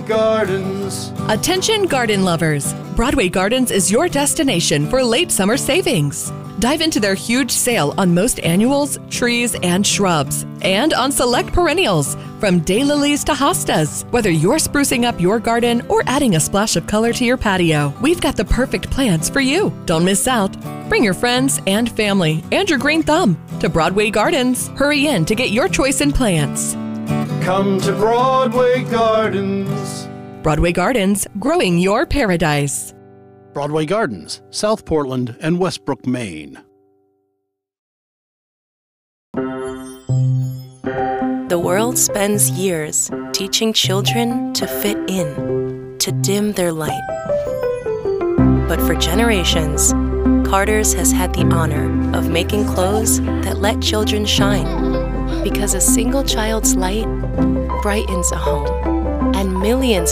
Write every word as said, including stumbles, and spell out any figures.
Gardens. Attention garden lovers! Broadway Gardens is your destination for late summer savings. Dive into their huge sale on most annuals, trees, and shrubs, and on select perennials, from daylilies to hostas. Whether you're sprucing up your garden or adding a splash of color to your patio, we've got the perfect plants for you. Don't miss out. Bring your friends and family and your green thumb to Broadway Gardens. Hurry in to get your choice in plants. Come to Broadway Gardens. Broadway Gardens, growing your paradise. Broadway Gardens, South Portland and Westbrook, Maine. The world spends years teaching children to fit in, to dim their light. But for generations, Carter's has had the honor of making clothes that let children shine. Because a single child's light brightens a home, and millions